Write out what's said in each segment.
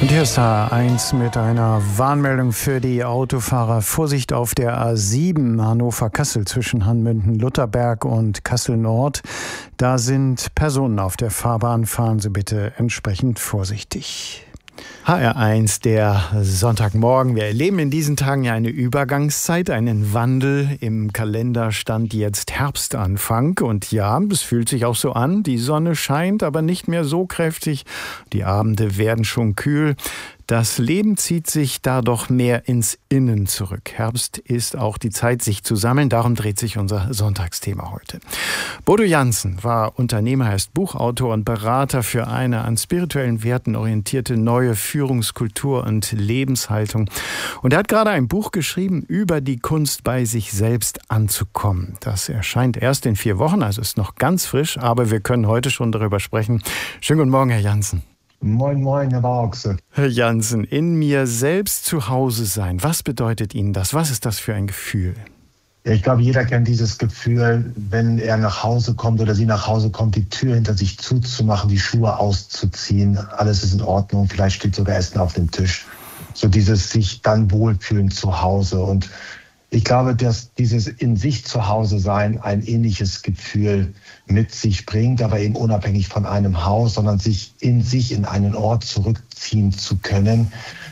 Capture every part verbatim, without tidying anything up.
Und hier ist H eins mit einer Warnmeldung für die Autofahrer. Vorsicht auf der A sieben Hannover-Kassel zwischen Hanmünden-Lutherberg und Kassel-Nord. Da sind Personen auf der Fahrbahn. Fahren Sie bitte entsprechend vorsichtig. H R eins, der Sonntagmorgen. Wir erleben in diesen Tagen ja eine Übergangszeit, einen Wandel. Im Kalender stand jetzt Herbstanfang. Und ja, es fühlt sich auch so an. Die Sonne scheint, aber nicht mehr so kräftig. Die Abende werden schon kühl. Das Leben zieht sich da doch mehr ins Innen zurück. Herbst ist auch die Zeit, sich zu sammeln. Darum dreht sich unser Sonntagsthema heute. Bodo Jansen war Unternehmer, er ist Buchautor und Berater für eine an spirituellen Werten orientierte neue Führungskultur und Lebenshaltung. Und er hat gerade ein Buch geschrieben über die Kunst, bei sich selbst anzukommen. Das erscheint erst in vier Wochen, also ist noch ganz frisch, aber wir können heute schon darüber sprechen. Schönen guten Morgen, Herr Jansen. Moin, moin, Herr Bauchse. Herr Jansen, in mir selbst zu Hause sein, was bedeutet Ihnen das? Was ist das für ein Gefühl? Ja, ich glaube, jeder kennt dieses Gefühl, wenn er nach Hause kommt oder sie nach Hause kommt, die Tür hinter sich zuzumachen, die Schuhe auszuziehen, alles ist in Ordnung, vielleicht steht sogar Essen auf dem Tisch. So dieses sich dann wohlfühlen zu Hause. Und ich glaube, dass dieses in sich zu Hause sein ein ähnliches Gefühl mit sich bringt, aber eben unabhängig von einem Haus, sondern sich in sich in einen Ort zurückziehen zu können,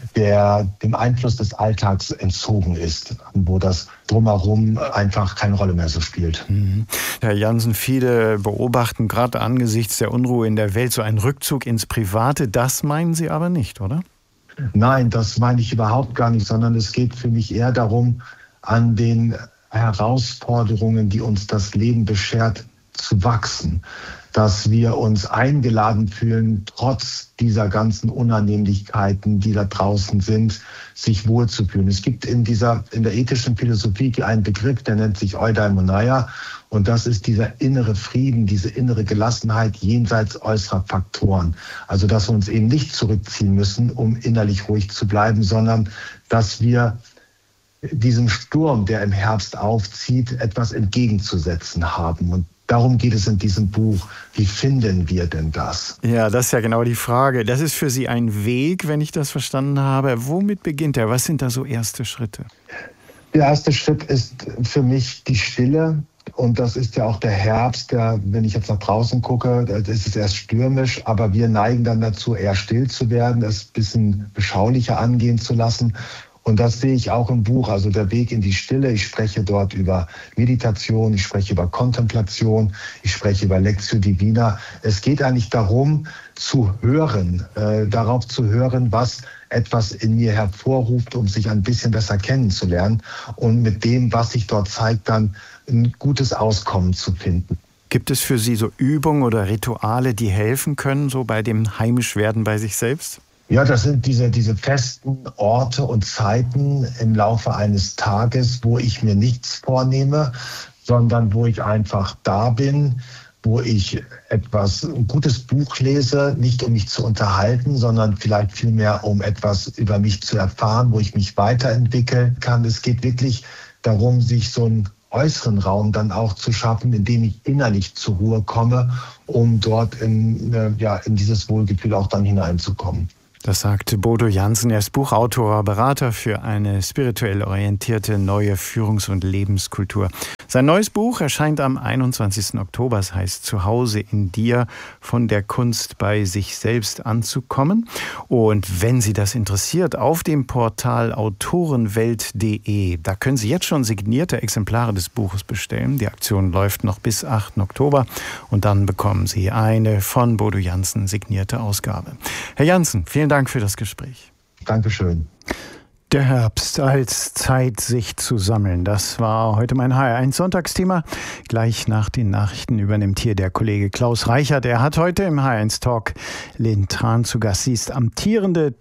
der dem Einfluss des Alltags entzogen ist, wo das Drumherum einfach keine Rolle mehr so spielt. Mhm. Herr Jansen, viele beobachten gerade angesichts der Unruhe in der Welt so einen Rückzug ins Private. Das meinen Sie aber nicht, oder? Nein, das meine ich überhaupt gar nicht, sondern es geht für mich eher darum, an den Herausforderungen, die uns das Leben beschert, zu wachsen. Dass wir uns eingeladen fühlen, trotz dieser ganzen Unannehmlichkeiten, die da draußen sind, sich wohlzufühlen. Es gibt in dieser, in der ethischen Philosophie einen Begriff, der nennt sich Eudaimonia. Und das ist dieser innere Frieden, diese innere Gelassenheit jenseits äußerer Faktoren. Also, dass wir uns eben nicht zurückziehen müssen, um innerlich ruhig zu bleiben, sondern dass wir diesem Sturm, der im Herbst aufzieht, etwas entgegenzusetzen haben. Und darum geht es in diesem Buch. Wie finden wir denn das? Ja, das ist ja genau die Frage. Das ist für Sie ein Weg, wenn ich das verstanden habe. Womit beginnt er? Was sind da so erste Schritte? Der erste Schritt ist für mich die Stille. Und das ist ja auch der Herbst, der, wenn ich jetzt nach draußen gucke, da ist es erst stürmisch, aber wir neigen dann dazu, eher still zu werden, es ein bisschen beschaulicher angehen zu lassen. Und das sehe ich auch im Buch, also der Weg in die Stille. Ich spreche dort über Meditation, ich spreche über Kontemplation, ich spreche über Lectio Divina. Es geht eigentlich darum, zu hören, äh, darauf zu hören, was etwas in mir hervorruft, um sich ein bisschen besser kennenzulernen und mit dem, was sich dort zeigt, dann ein gutes Auskommen zu finden. Gibt es für Sie so Übungen oder Rituale, die helfen können, so bei dem Heimischwerden bei sich selbst? Ja, das sind diese, diese festen Orte und Zeiten im Laufe eines Tages, wo ich mir nichts vornehme, sondern wo ich einfach da bin, wo ich etwas, ein gutes Buch lese, nicht um mich zu unterhalten, sondern vielleicht vielmehr um etwas über mich zu erfahren, wo ich mich weiterentwickeln kann. Es geht wirklich darum, sich so einen äußeren Raum dann auch zu schaffen, in dem ich innerlich zur Ruhe komme, um dort in, ja, in dieses Wohlgefühl auch dann hineinzukommen. Das sagt Bodo Jansen. Er ist Buchautor, Berater für eine spirituell orientierte neue Führungs- und Lebenskultur. Sein neues Buch erscheint am einundzwanzigsten Oktober. Es heißt Zuhause in dir, von der Kunst bei sich selbst anzukommen. Und wenn Sie das interessiert, auf dem Portal autorenwelt punkt de, da können Sie jetzt schon signierte Exemplare des Buches bestellen. Die Aktion läuft noch bis achten Oktober und dann bekommen Sie eine von Bodo Jansen signierte Ausgabe. Herr Jansen, vielen Dank für das Gespräch. Dankeschön. Der Herbst als Zeit, sich zu sammeln. Das war heute mein H R eins Sonntagsthema. Gleich nach den Nachrichten übernimmt hier der Kollege Klaus Reichert. Er hat heute im H R eins Talk Lynn Tran zu Gast. Sie ist amtierende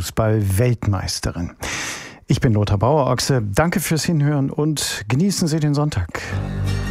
Tischfußball-Weltmeisterin. Ich bin Lothar Bauer-Ochse. Danke fürs Hinhören und genießen Sie den Sonntag.